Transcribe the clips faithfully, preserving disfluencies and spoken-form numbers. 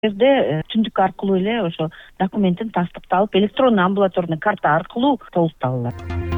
жерде түндүк аркылуу эле ошо документин тастыкталып, электрондуу амбулаторный карта аркылуу толукталат.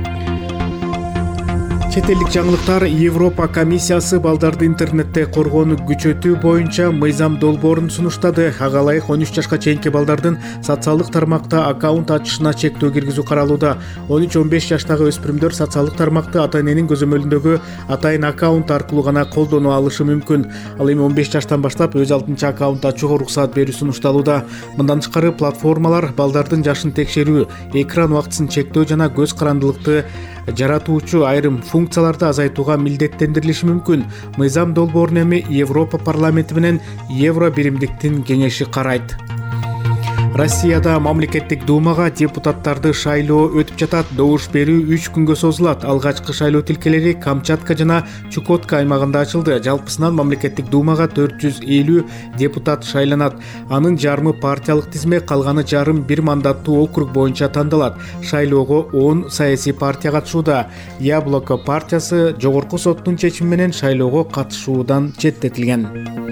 Чет элдик жаңылыктар. Европа комиссиясы балдарды интернетте коргоону күчөтүү боюнча мыйзам долбоорун сунуштады. Ага ылайык он үч жашка чейинки балдардын социалдык тармакта аккаунт ачышына чектөө киргизүү каралууда. он үч он беш жаштагы өспүрүмдөр социалдык тармакты ата-эненин көзөмөлүндөгү атайын аккаунт аркылуу гана колдоно алышы мүмкүн. Ал эми он беш жаштан баштап өз алдынча аккаунт ачууга уруксаат берүү сунушталууда. Мындан тышкары платформалар балдардын жашын текшерүү, экран убактысын чектөө жана көз карандылыкты жаратуучу айрым функцияларды азайтууга милдеттендирилиши мүмкүн. Мыйзам долбоорун эми Европа парламенти менен Евро биримдиктин кеңеши карайт. Россияда мамлекеттик думага депутаттарды шайлоо өтүп жатат. Добуш берүү үч күнгө созулат. Алгачкы шайлоо тилкелери Камчатка жана Чукотка аймагында ачылды. Жалпысынан мамлекеттик думага төрт жүз элүү депутат шайланат. Анын жарымы партиялык тизме, калганы жарым бир мандаттуу округ боюнча тандалат. Шайлоого он саясий партия катышууда. Яблоко партиясы жогорку соттун чечими менен шайлоого катышуудан четтетилген.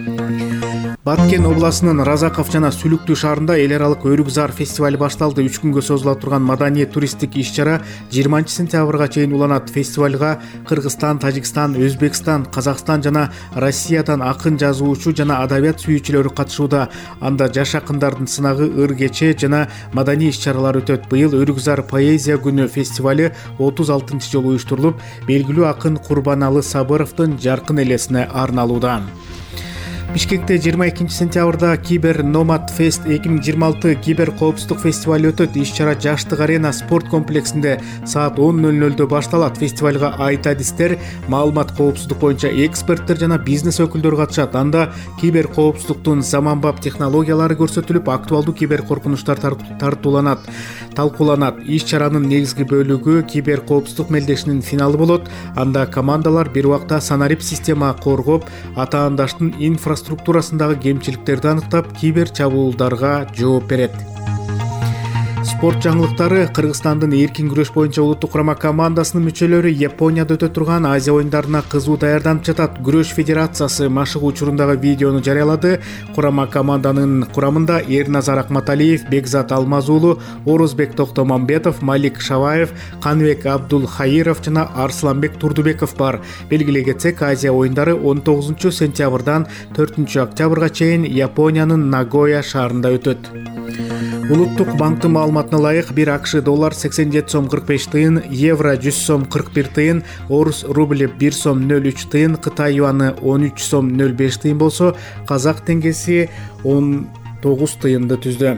Баткен областынын Разаков жана Сүлүктүү шаарында эл аралык Өрүкзар фестивали башталды. үч күнгө созула турган маданий туристтик иш-чара жыйырманчы сентябрга чейин уланат. Фестивалга Кыргызстан, Тажикстан, Өзбекстан, Казакстан жана Россиядан акын, жазуучу жана адабият сүйүүчүлөрү катышууда. Анда жаш акындардын сынагы, ыр кече жана маданий иш-чаралар өтөт. Быйыл Өрүкзар поэзия күнү фестивали отуз алтынчы жолу уюштурулуп, белгилүү акын Курбаналы Сабыровдун жаркын элесине арналууда. Бишкекте жыйырма экинчи сентябрда Кибер Номад Фест эки миң жыйырма алты кибер коопсуздук фестивали өтөт. Иш-чара Жаштык арена спорт комплексинде саат он ноль нольдо башталат. Фестивалга айт адистер, маалымат коопсуздук боюнча эксперттер жана бизнес өкүлдөрү катышат. Анда кибер коопсуздуктун заманбап технологиялары көрсөтүлүп, актуалдуу кибер коркунучтар тартууланат, талкууланат. Иш-чаранын негизги бөлүгү кибер коопсуздук мелдешинин финалы болот. Анда командалар бир убакта санарип система коргоп, атаандаштын инфраструктурасы структурасындагы кемчиликтерди аныктап, кибер чабуулдарга жооп берет. Спорт жаңылыктары. Кыргызстандын эркин күрөш боюнча улуттук курама командасынын мүчөлөрү Японияда өтө турган Азия оюндарына кызуу даярданып жатат. Күрөш федерациясы машыгуу учурундагы видеону жарыялады. Курама команданын курамында Эрназар Акматалиев, Бекзат Алмазуулу, Орозбек Токтомамбетов, Малик Шаваев, Канбек Абдулхаиров жана Арсланбек Турдубеков бар. Белгилей кетсек, Азия оюндары он тогузунчу сентябрдан төртүнчү октябрга чейин Япониянын Нагоя шаарында өтөт. Улуттук банктын маалыматына ылайык бир АКШ доллар сексен жети сом кырк беш тыйын, евро жүз сом кырк бир тыйын, орус рубль бир сом ноль үч тыйын, Кытай юаны он үч сом ноль беш тыйын болсо, казак теңгеси он тогуз тыйынды түздү.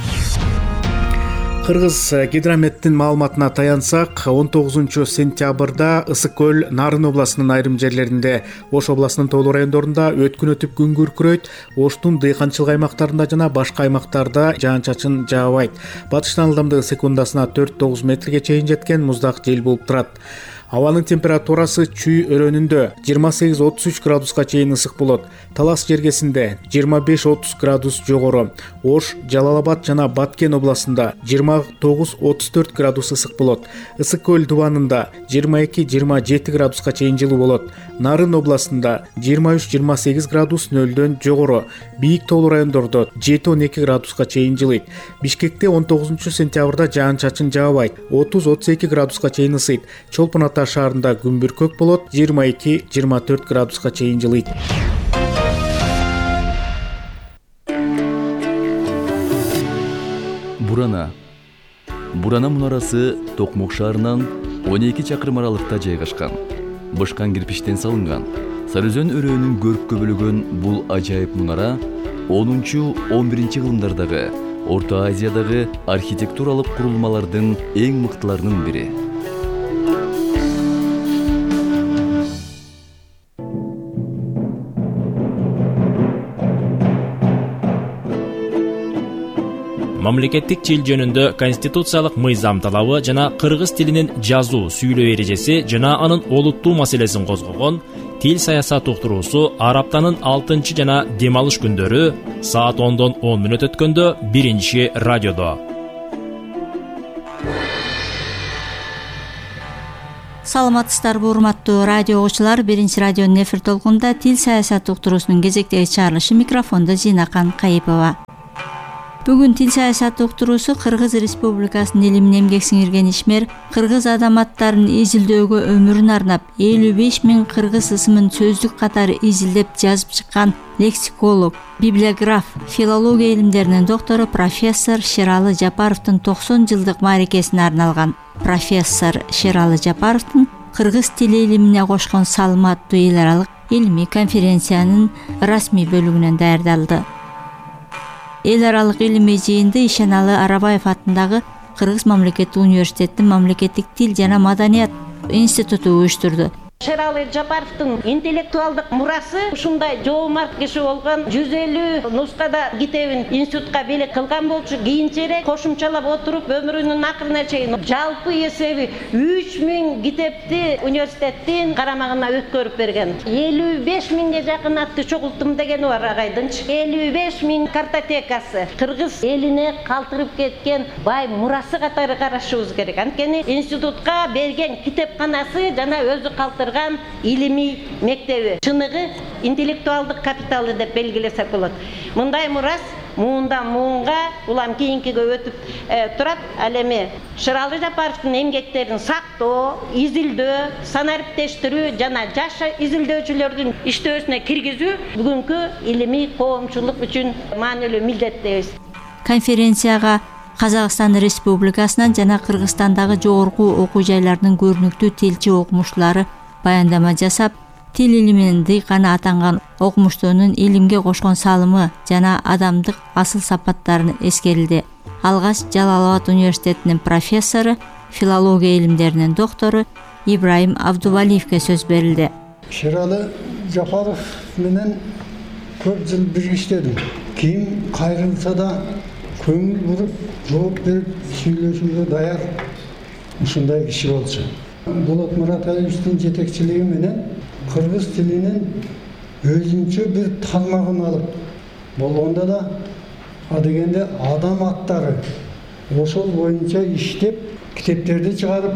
Кыргыз гидрометтин маалыматына таянсак, он тогузунчу сентябрда Ысык көл Нарын областынын айрым жерлеринде, Ош областынын тоолуу райондорунда өткүн өтүп күн күркүрөйт. Оштун дыйканчылык аймактарында жана башка аймактарда жаан-чачын жаабайт. Батыштан ылдамдыгы секундасына төрт тогуз метрге чейин жеткен муздак жел болуп турат. Абанын температурасы Чүй өрөөнүндө жыйырма сегиз отуз үч градуска чейин ысык болот. Талас жергесинде жыйырма беш отуз градус жогору. Ош, Жалал-Абад жана Баткен областында жыйырма тогуз отуз төрт градус ысык болот. Ысык көл дубанында жыйырма эки жыйырма жети градуска чейин жылуу болот. Нарын областында жыйырма үч жыйырма сегиз градус нөлдөн жогору. Бийик тоолуу райондордо жети он эки градуска чейин жылыйт. Бишкекте он тогузунчу сентябрда жаан-чачын жаабайт. отуз отуз эки градуска чейин ысыйт. Чолпон Ата шаарында күн бүркөк болот, жыйырма эки жыйырма төрт градуска чейин жылыйт. Бурана. Бурана мунарасы Токмок шаарынан он эки чакырым аралыкта жайгашкан. Бышкан кирпичтен салынган. Сарыөзөн өрөөнүн көрккө бөлөгөн бул ажайып мунара онунчу он биринчи кылымдардагы Орто Азиядагы архитектуралык курулмалардын эң мыктыларынын бири. Мамлекеттик тил жөнүндө конституциялык мыйзам талабы жана кыргыз тилинин жазуу, сүйлөө эрежеси жана анын олуттуу маселесин козгогон тил саясат уктуруусу ар аптанын алтынчы жана дем алыш күндөрү саат ондон он мүнөт өткөндө биринчи радиодо. Саламатсыздарбы урматтуу радио угуучулар, биринчи радионун эфир толкунунда тил саясаты уктуруусунун кезектеги чыгарылышы, микрофондо Зинакан Кайыпова. Бүгүн тил саясаты уктуруусу Кыргыз Республикасынын илимине эмгек сиңирген ишмер, кыргыз адаматтарын изилдөөгө өмүрүн арнап, элүү беш миң кыргыз ысымын сөздүк катары изилдеп жазып чыккан лексиколог, библиограф, филология илимдеринин доктору профессор Шералы Жапаровдун токсон жылдык мааракесине арналган профессор Шералы Жапаровдун кыргыз тили илимине кошкон салымы аттуу эл аралык илимий конференциянын расмий бөлүгүнөн даярдалды. Эл аралык илимий жыйынды Ишеналы Арабаев атындагы Кыргыз мамлекеттик университетинин мамлекеттик тил жана маданият институту уюштурду. Шералы Жапаровдун интеллектуалдык мурасы ушундай жоомарт киши болгон жүз элүү нускада китебин институтка белек кылган болчу. Кийинчерээк кошумчалап отуруп өмүрүнүн акырына чейин жалпы эсеби үч миң китепти университеттин карамагына өткөрүп берген. элүү беш миңге жакын атты чогултум дегени бар агайдынчы. элүү беш миң картотекасы кыргыз элине калтырып кеткен бай мурасы катары карашыбыз керек. Анткени институтка берген китепканасы жана өзү калтыр илимий мектеби чыныгы интеллектуалдык капиталы деп белгилесек болот. Мындай мурас муундан муунга улам кийинкиге өтүп э, турат. Ал эми Шералы Жапаровдун эмгектерин сактоо, изилдөө, санариптештирүү жана жаш изилдөөчүлөрдүн иштөөсүнө киргизүү бүгүнкү илимий коомчулук үчүн маанилүү милдет дейбиз. Конференцияга Казакстан Республикасынан жана Кыргызстандагы жогорку окуу жайларынын көрүнүктүү тилчи окумуштуулары баяндама жасап, тил илиминин дыйканы атанган окумуштуунун илимге кошкон салымы жана адамдык асыл сапаттарын эскерилди. Алгач Жалал-Абад университетинин профессору, филология илимдеринин доктору Ибраим Абдувалиевке сөз берилди. Шералы Жапаров менен көп жыл бирге иштедим. Ким кайрылса да көңүл буруп, жооп берип сүйлөшүүгө даяр ушундай киши болчу. Болот Мураталиевдин жетекчилиги менен кыргыз тилинин өзүнчө бир тармагын алып, болгондо да адегенде адам аттары ошол боюнча иштеп, китептерди чыгарып,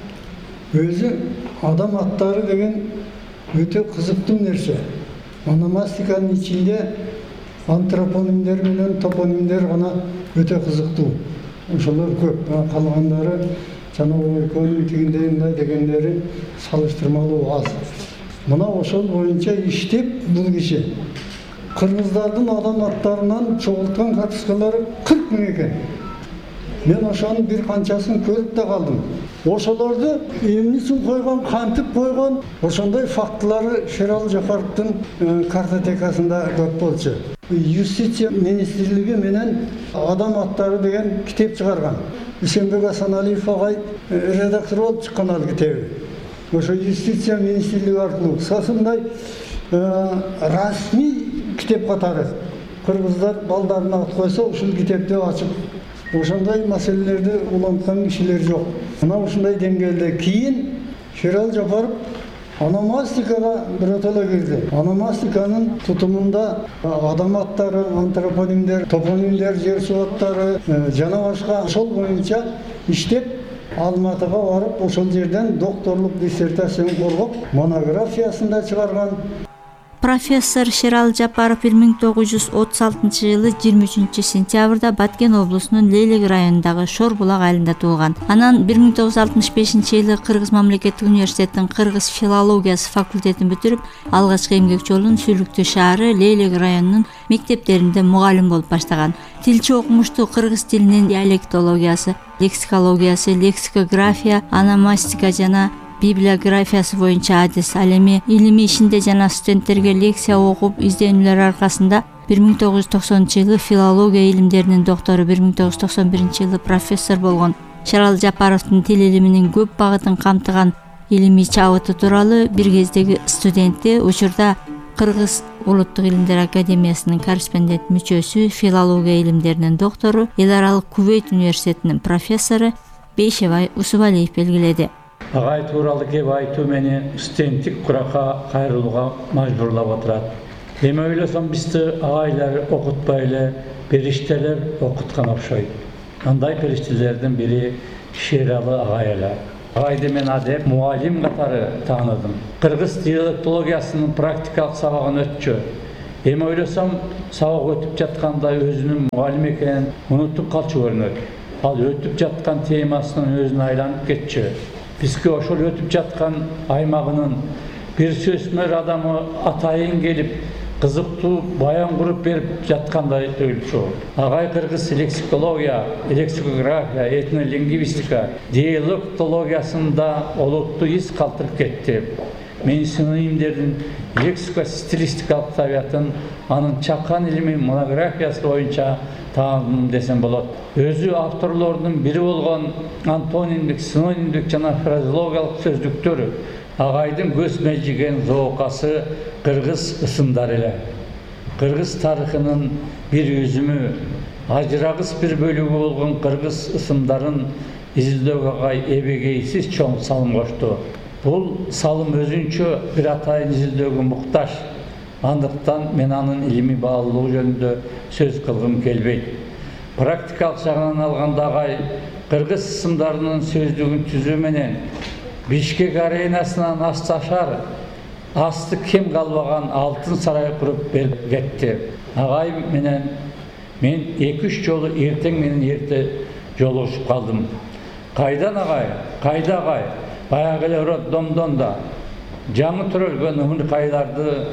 өзү адам аттары деген өтө кызыктуу нерсе. Ономастиканын ичинде антропонимдер менен топонимдер гана өтө кызыктуу. Ошолор көп, калгандары жана экөөнүн тигиндей мындай дегендери салыштырмалуу аз. Мына ошол боюнча иштеп бул киши кыргыздардын адам аттарынан чогулткан карточкалары кырк миң экен. Мен ошонун бир канчасын көрүп да калдым. Ошолорду эмне үчүн койгон, кантип койгон, ошондой фактылары Шералы Жапаровдун картотекасында көп болчу. Юстиция министрлиги менен адам аттары деген китеп чыгарган. Ишенбек Асаналиев агай редактор болуп чыккан ал китеби. Ошо юстиция министрлиги аркылуу сасындай расмий китеп катары кыргыздар балдарына ат койсо ушул китепти ачып ошондой маселелерди уланткан кишилер жок. Мына ушундай деңгээлде кийин Шералы Жапаров ономастикага биротоло кирди. Ономастиканын тутумунда адам аттары, антропонимдер, топонимдер, жер суу аттары жана башка ошол боюнча иштеп, Алматыга барып, ошол жерден докторлук диссертациясын коргоп, монографиясында чыгарган. Профессор Шералы Жапаров бир миң тогуз жүз отуз алтынчы жылы жыйырма үчүнчү сентябрда Баткен облусунун Лейлек районундагы Шор булак айылында туулган. Анан бир миң тогуз жүз алтымыш бешинчи жылы Кыргыз мамлекеттик университетинин Кыргыз филологиясы факультетин бүтүрүп, алгачкы эмгек жолун Сүлүктүү шаары Лейлек районунун мектептеринде мугалим болуп баштаган. Тилчи окумуштуу кыргыз тилинин диалектологиясы, лексикологиясы, лексикография, ономастика жана библиографиясы боюнча адис. Ал эми илимий ишинде жана студенттерге лекция окуп изденүүлөр аркасында бир миң тогуз жүз токсонунчу жылы филология илимдеринин доктору, бир миң тогуз жүз токсон биринчи жылы профессор болгон Шералы Жапаровдун тил илиминин көп багытын камтыган илимий чабыты тууралуу бир кездеги студенти, учурда Кыргыз улуттук илимдер академиясынын корреспондент мүчөсү, филология илимдеринин доктору, эл аралык Кувейт университетинин профессору Бейшебай Усубалиев белгиледи. Агай тууралуу кеп айтуу мени студенттик куракка кайрылууга мажбурлап отурат. Эми ойлосом бизди агайлар окутпай эле периштелер окуткан окшойт. Андай периштелердин бири Шералы агай эле. Агайды мен адеп, муалим катары тааныдым. Кыргыз диалектологиясынын практикалык сабагын өтчү. Эми ойлосом, сабак өтүп жатканда өзүнүн муалим экенин унутуп калчу көрүнөт. Ал өтүп жаткан темасынын өзүнө айланып кетчү. Бизге ошол өтүп жаткан аймагынын бир сөзмөр адамы атайын келип, кызыктуу баян куруп берип жаткандай tuyulчу. Агай кыргыз лексикология, лексикография, этнолингвистика, диалектологиясында олуттуу из калтырып кетти. Мен синонимдердин лексико-стилистикалык табиятын анын чакан илими монографиясы боюнча таандым десем болот. Өзү авторлордун бири болгон антонимдик, синонимдик жана фразеологиялык сөздүктөр агайдын көз мелжиген зоокасы кыргыз ысымдары эле. Кыргыз тарыхынын бир үзүмү, ажырагыс бир бөлүгү болгон кыргыз ысымдарын изилдөөгө агай эбегейсиз чоң салым кошту. Бул салым өзүнчө бир атайын изилдөөгө муктаж. Андыктан мен анын илимий баалуулугу жөнүндө сөз кылгым келбейт. Практикалык жагынан алганда агай кыргыз ысымдарынын сөздүгүн түзүү менен Бишкек аренасынан асташар асты кем калбаган алтын сарай куруп берип кетти. Агай менен мен эки үч жолу эртең менен эрте жолугушуп калдым. Кайдан агай? Кайда агай? Баягы эле роддомдон да жаңы төрөлгөн ымыркайларды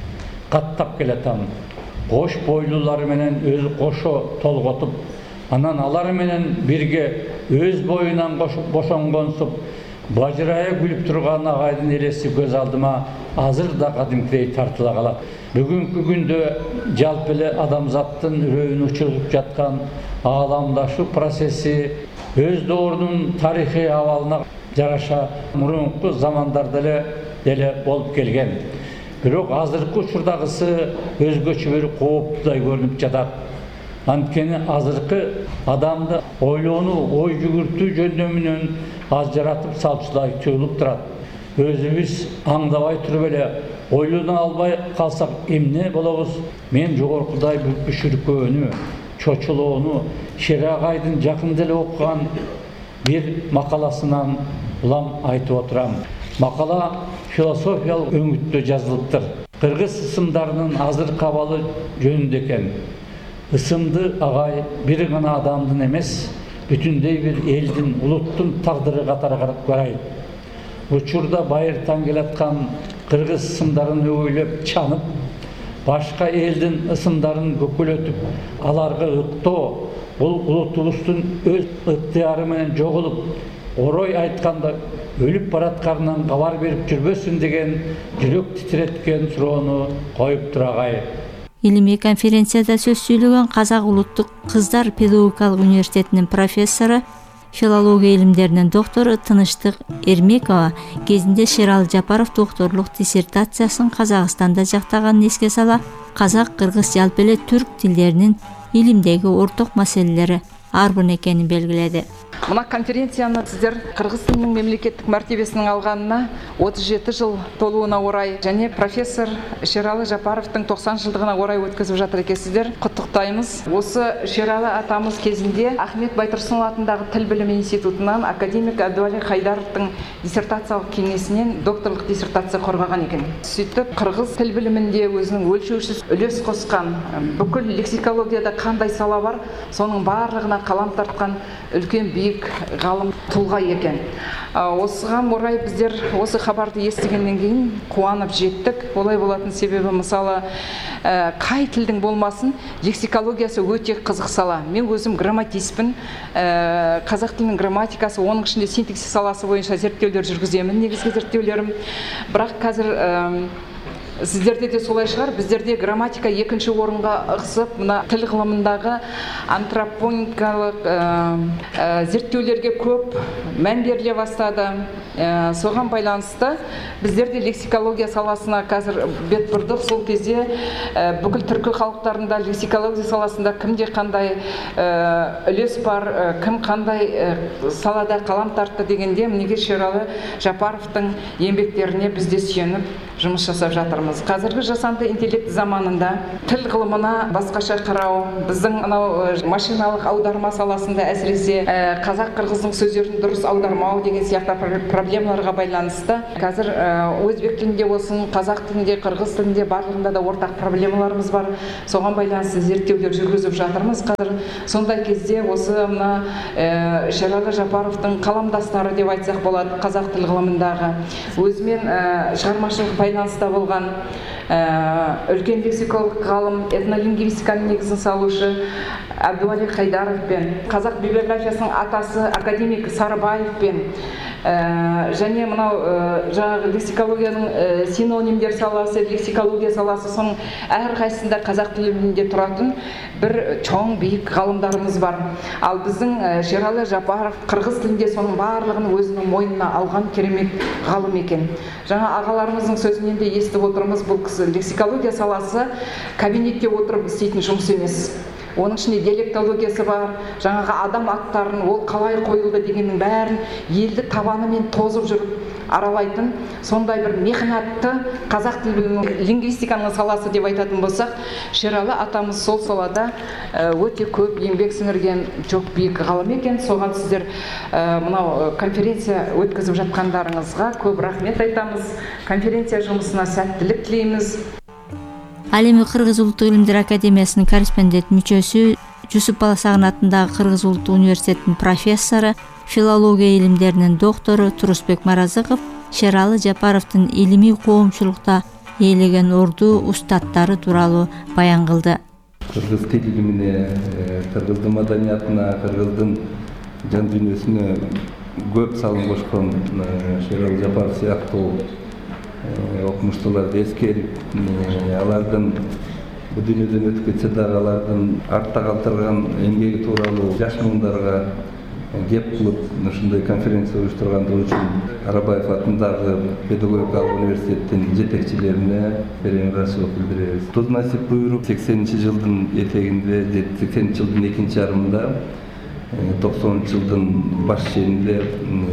каттап келатам. Кош бойлуулары менен өзү кошо толготуп, анан алар менен бирге өз боюнан бошонгонсуп, бажырая күлүп турган агайдын элеси көз алдыма азыр да кадимкидей тартыла калат. Бүгүнкү күндө жалпы эле адамзаттын үрөйүн учуруп жаткан ааламдашуу процесси өз доорунун тарыхый абалына жараша мурунку замандарда эле деле болуп келген. Бирок азыркы учурдагысы өзгөчө бир кооптуудай көрүнүп жатат. Анткени азыркы адамды ойлонуу, ой жүгүртүү жөндөмүнөн ажыратып салчудай туюлуп турат. Өзүбүз аңдабай туруп эле ойлоно албай калсак эмне болобуз? Мен жогоркудай бүшүркөөнү, чочулоону Шер агайдын жакында эле окуган бир макаласынан улам айтып отурам. Макала философиялык өңүттө жазылыптыр. Кыргыз ысымдарынын азыркы абалы жөнүндө экен. Ысымды агай бир гана адамдын эмес, бүтүндөй бир элдин, улуттун тагдыры катары карайт. Учурда байыртан келаткан кыргыз ысымдарын өгөйлөп чанып, башка элдин ысымдарын көкөлөтүп, аларга ыктоо, бул улутубуздун өз ыктыяры менен жоголуп, орой айтканда өлүп баратканынан кабар берип жүрбөсүн деген жүрөк титиреткен суроону коюп турагай. Илимий конференцияда сөз сүйлөгөн Казак улуттук кыздар педагогикалык университетинин профессору, филология илимдеринин доктору Тынычтык Эрмекова кезинде Шералы Жапаров докторлук диссертациясын Казакстанда жактаганын эске сала, казак, кыргыз, жалпы эле түрк тилдеринин илимдеги орток маселелери арбын экенин белгиледи. Мына конференцияны сіздер кыргыз тилинин мемлекеттик мәртебесин алганына отуз жети жыл толууна орай және профессор Шералы Жапаровдун токсон жылдыгына орай өткөзүп жатыр экенсиздер. Куттуктайбыз. Осы Шералы атамыз кезинде Ахмет Байтурсунов атындагы Тил билими институтунан академик Абдували Хайдаровдун диссертациялык кеңесинен докторлук диссертация коргогон экен. Сүйтүп кыргыз тил билиминде өзүнүн өлчөөсүз үлөс коскан, бүкүл лексикологияда кандай сала бар, сонун баардыгына калам тарткан үлкен бийик ғалым тұлға екен. Осыған орай біздер осы хабарды естігеннен кейін қуанып жеттік. Олай болатын себебі мысалы қай тілдің болмасын лексикологиясы өте қызық сала. Мен өзім грамматистпін. Қазақ тілінің грамматикасы, оның ішінде синтаксис саласы бойынша зерттеулер жүргіземін, негізгі зерттеулерім. Бірақ қазір сіздерде де солай шығар, біздерде грамматика екінші орынға ығысып, мына тіл ғылымындағы антропоникалық зерттеулерге көп мән беріле бастады. Соған байланысты біздерде лексикология саласына қазір бет бұрдық. Сол кезде бүкіл түркі халықтарында лексикология саласында кімде қандай үлес бар, кім қандай салада қалам тартты дегенде, мінеге Шералы Жапаровтың еңбектеріне бізде сүйеніп жұмыс жасап жатырмыз. Қазіргі жасанды интеллект заманында тіл ғылымына басқаша қарау, біздің анау машиналық аударма саласында әсіресе қазақ-қырғыздың сөздерін дұрыс аудармау деген сияқты проблемаларға байланысты қазір өзбек тілінде болсын, қазақ тілінде, қырғыз тілінде барлығында да ортақ проблемаларымыз бар. Соған байланысты зерттеулер жүргізіп жатырмыз. Қазір сондай кезде осы мына Шералы Жапаровтың қаламдастары деп айтсақ болады, қазақ тіл ғылымындағы өзімен шығармашылық байланыста болған үлкен лексиколог ғалым, этнолингвистиканың негізін салушы Әбдуәли Қайдаров пен қазақ библиографиясының атасы академик Сарыбаев пен және мынау жаңағы лексикологияның синонимдер саласы, лексикология саласы, соның әрқайсысында қазақ тілінде тұратын бір чоң биік ғалымдарымыз бар. Ал біздің Шералы Жапаров қырғыз тілінде соның барлығын өзінің мойнына алған керемет ғалым екен. Жаңа ағаларымыздың сөзінен де естіп отырмыз, бұл кісі лексикология саласы кабинетте отырып істейтін жұмыс емес. Оның ішінде диалектологиясы бар, жаңағы адам аттарын ол қалай қойылды дегеннің бәрін елді табанымен тозып жүріп аралайтын сондай бір мехнатты қазақ тілінің лингвистиканың саласы деп айтатын болсақ, Шералы атамыз сол салада өте көп еңбек сіңірген жоқ биік ғалым екен. Соған сіздер мынау конференция өткізіп жатқандарыңызға көп рахмет айтамыз. Конференция жұмысына сәттілік тілейміз. Ал эми Кыргыз улуттук илимдер академиясынын корреспондент мүчөсү, Жусуп Баласагын атындагы Кыргыз улуттук университетинин профессору, филология илимдеринин доктору Турусбек Маразыков Шералы Жапаровдун илимий коомчулукта ээлеген орду устаттары тууралуу баян кылды. Кыргыз тил илимине, кыргыздын маданиятына, кыргыздын жан дүйнөсүнө көп салым кошкон Шералы Жапаров сыяктуу окумуштууларды эскерип, алардын бу дүйнөдөн өтүп кетсе дагы алардын артта калтырган эмгеги тууралуу жаш муундарга кеп кылып ушундай конференция уюштургандыгы үчүн Арабаев атындагы педагогикалык университеттин жетекчилерине терең ыраазычылык билдиребиз. Туз насип буйруп сексенинчи жылдын этегинде, сексенинчи жылдын экинчи жарымында, токсонунчу жылдын баш ченинде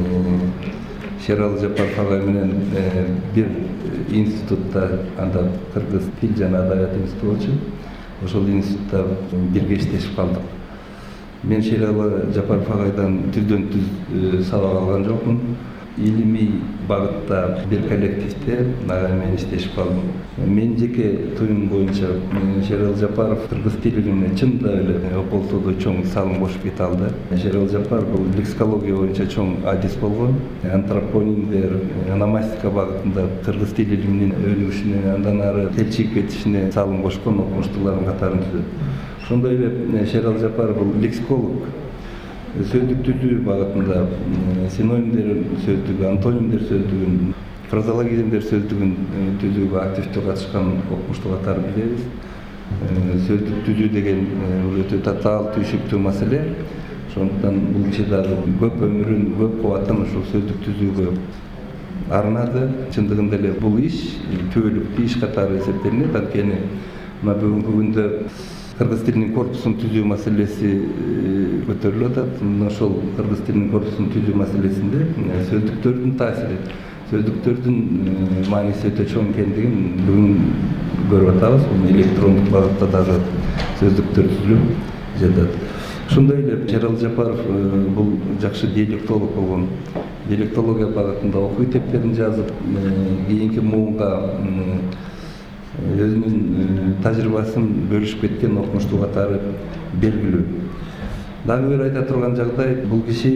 Шералы Жапаров агай менен бир институтта, анда Кыргыз тил жана адабият институту болчу, ошол институтта бирге иштешип калдык. Мен Шералы Жапаров агайдан түздөн түз сабак алган жокмун. Илимий багытта бир коллективде агай менен иштешип калдым. Мен жеке туюм боюнча Шералы Жапаров кыргыз тил илимине чындап эле окултуудо чоң салым кошуп кете алды. Шералы Жапаров бул лексикология боюнча чоң адис болгон. Антропонимдер, ономастика багытында кыргыз тил илиминин өнүгүшүнө, андан ары келчип кетишине салым кошкон окумуштуулардын катарын түзөт. Ошондой эле Шералы Жапаров бул лексиколог. Сөздүк түзүү багытында синонимдер сөздүгү, антонимдер сөздүгүн, фразологизмдер сөздүгүн түзүүгө активдүү катышкан окумуштуу катары билебиз. Сөздүк түзүү деген өтө татаал, түйшүктүү маселе. Ошондуктан бул киши дагы көп өмүрүн, көп кубатын ушул сөздүк түзүүгө арнады. Чындыгында эле бул иш түбөлүктүү иш катары эсептелинет. Анткени мына бүгүнкү күндө кыргыз тилинин корпусун түзүү маселеси көтөрүлүп атат. Ошол кыргыз тилинин корпусун түзүү маселесинде сөздүктөрдүн таасири, сөздүктөрдүн мааниси өтө чоң экендигин бүгүн көрүп атабыз. Электрондук багытта дагы сөздүктөр түзүлүп жатат. Ошондой эле Шералы Жапаров бул жакшы диалектолог болгон. Диалектология багытында окуу китептерин жазып, кийинки муунга өзүнүн тажрыйбасын бөлүшүп кеткен окумуштуу катары белгилүү. Дагы бир айта турган жагдай, бул киши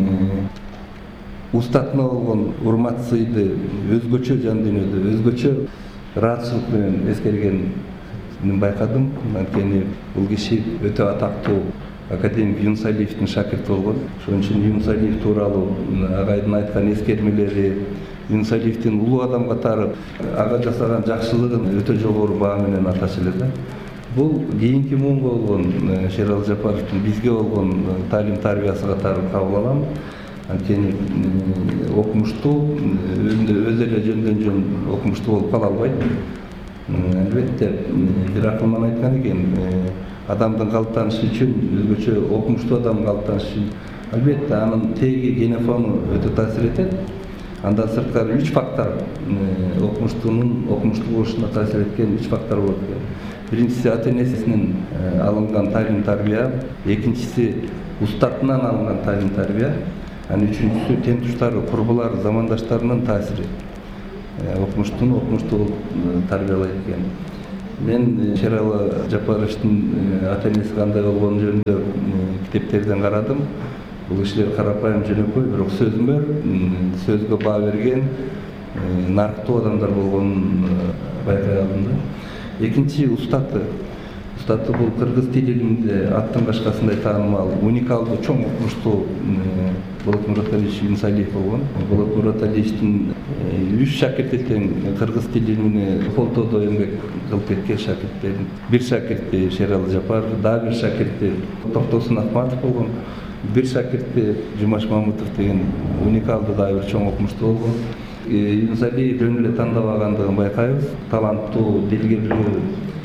устатына болгон урмат сыйды өзгөчө жан дүйнөдө, өзгөчө ыраазычылык менен эскергенин байкадым. Анткени бул киши өтө атактуу академик Юнусалиевдин шакирти болгон. Ошон үчүн Юнусалиев тууралуу агайдын айткан эскермелери, Юнусалиевдин улуу адам катары ага жасаган жакшылыгын өтө жогору баа менен аташы эле да. Бул кийинки муунга болгон Шералы Жапаровдун бизге болгон таалим тарбиясы катары кабыл алам. Анткени окумуштуу өзү эле жөндөн жөн окумуштуу болуп кала албайт. Албетте бир акылман айткан экен, адамдын калыптанышы үчүн, өзгөчө окумуштуу адамдын калыптанышы үчүн албетте анын теги, генофону өтө таасир этет. Андан сырткары үч фактор окумуштуунун окумуштуу болушуна таасир эткен үч фактор болот экен. Биринчиси ата энесинен алынган талим тарбия, экинчиси устатынан алынган талим тарбия, анан үчүнчүсү тең туштары, курбулар, замандаштарынын таасири окумуштууну окумуштуу тарбиялайт экен. Мен Шералы Жапаровичтин ата энеси кандай болгону жөнүндө китептерден карадым. Бул кишилер карапайым, жөнөкөй, бирок сөзмөр, сөзгө баа берген, нарктуу адамдар болгонун байкай алдым да. Экинчи устаты. Устаты бул кыргыз тил илиминде аттын башкасындай таанымал, уникалдуу, чоң окумуштуу Болот Мураталиевич Юнусалиев болгон. Болот Мураталиевичтин үч шакирти тең кыргыз тил илимине колдоодо эмгек кылып кеткен шакирттердин бир шакирти Шералы Жапаров, дагы бир шакирти Токтосун Акматов болгон. Бир шакирти Жумаш Мамытов деген уникалдуу дагы бир чоң окумуштуу болгон. Юнусалиев жөн эле тандабагандыгын байкайбыз. Таланттуу, дилгерлүү,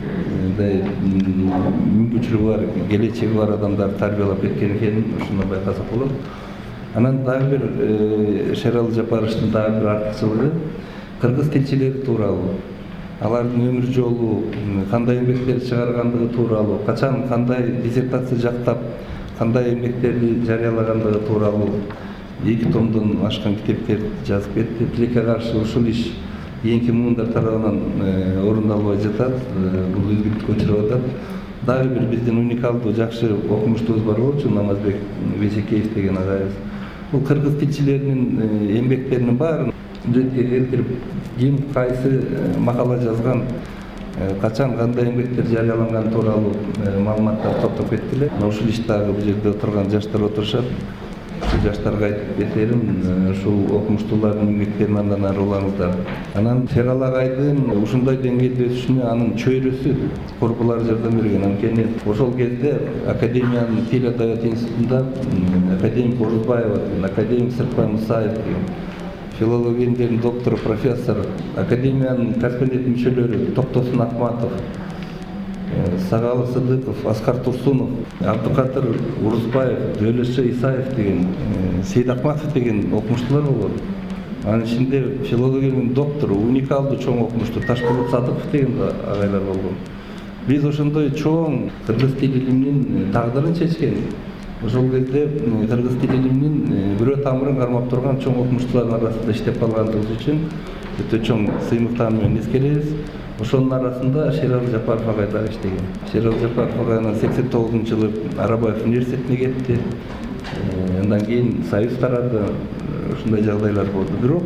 мүмкүнчүлүгү бар, келечеги бар адамдар тарбиялап кеткен экенин ушуну байкасак болот. Анан дагы бир Шералы Жапаровичтин дагы бир артыкчылыгы кыргыз тилчилери тууралуу. Алардын өмүр жолу, кандай эмгектер чыгаргандыгы тууралуу, качан кандай диссертация жактап, кандай эмгектерди жарыялагандыгы тууралуу эки томдон ашкан китептерди жазып кетти. Тилекке каршы ушул иш кийинки муундар тарабынан орундалбай жатат, бул үзгүлтүккө учурап атат. Дагы бир биздин уникалдуу жакшы окумуштуубуз бар болчу, Намазбек Бейсекеев деген агайыбыз. Бул кыргыз тилчилеринин эмгектеринин баарын жүзгө келтирип, ким кайсы макала жазган, качан кандай эмгектер жарыяланган тууралуу маалыматтарды топтоп кетти эле. Ушул иш дагы бул жерде отурган жаштар отурушат. Жаштарга айтып кетерим, ушул окумуштуулардын эмгектерин андан ары улаңыздар. Анан Шералы агайдын ушундай деңгээлде өсүшүнө анын чөйрөсү курбулар жардам берген. Анткени ошол кезде Академиянын Тил адабият институтунда академик Орузбаева, академик Сыртбай Мусаев деген филология илимдеринин доктору, профессор, академиянын корреспондент мүчөлөрү Токтосун Акматов, Сагалы Сыдыков, Аскар Турсунов, Абдыкадыр Урузбаев, Жөлөшө Исаев деген, Сейит Акматов деген окумуштуулар болгон. Анын ичинде филология илиминин доктору, уникалдуу чоң окумуштуу Ташболот Садыков деген агайлар болгон. Биз ошондой чоң кыргыз тил илиминин тагдырын чечкен. Ошол кезде кыргыз тил илиминин бирөө тамырын кармап турган чоң окумуштуулардын арасында иштеп калгандыгыбыз үчүн өтө чоң сыймыктар менен эскеребиз. Ошонун арасында Шералы Жапаров агай дагы иштеген. Шералы Жапаров агай сексен тогузунчу жылы Арабаев университетине кетти. Андан кийин Союз тарады, ушундай жагдайлар болду. Бирок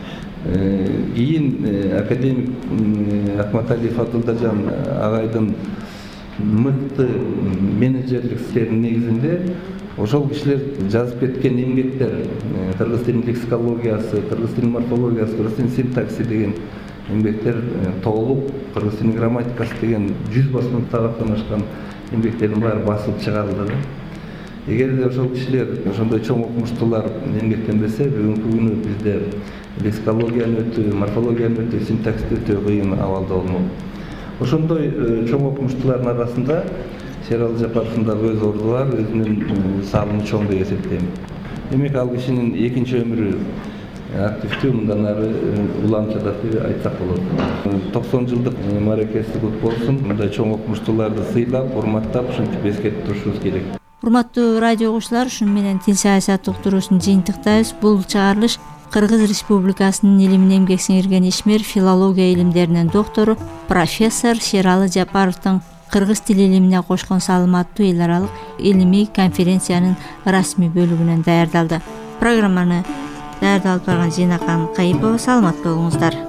кийин академик Акматалиев Абдулдажан агайдын мыкты менеджерлик истеринин негизинде ошол кишилер жазып кеткен эмгектер, кыргыз тилинин лексикологиясы, кыргыз тилинин морфологиясы, кыргыз тилинин синтаксиси деген эмгектер толук, кыргыз тилинин грамматикасы деген жүз басым табактан ашкан эмгектердин баары басылып чыгарылды. Эгерде ошол кишилер ошондой чоң окумуштуулар эмгектенбесе, бүгүнкү күнү бизде лексикологияны өтүү, морфологияны өтүү, синтаксисти өтүү кыйын абалда болмок. Ошондой чоң окумуштуулардын арасында Шералы Жапаровдун дагы өз орду бар, өзүнүн салымы чоң деп эсептейм. Демек ал кишинин экинчи өмүрү активдүү, мындан ары уланча деп айтсак болот. токсон жылдык мааракеси кут болсун. Мындай чоң окумуштууларды сыйлап, урматтап, ушинтип эскертип турушубуз керек. Урматтуу радио угуучулар, ушун менен тил саясат уктуруусун жыйынтыктайбыз. Бул чыгарылыш Кыргыз Республикасынын илимине эмгек сиңирген ишмер, филология илимдеринин доктору, профессор Шералы Жапаровдун кыргыз тил илимине кошкон салымы аттуу эл аралык илимий конференциянын расмий бөлүгүнөн даярдалды. Программаны даярдап алып барган Жинакан Кайыпова. Саламат болуңуздар.